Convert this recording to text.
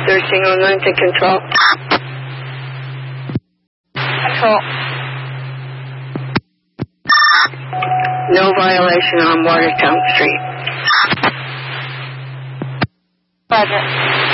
searching on Lincoln Control. Control. No violation on Watertown Street. Roger.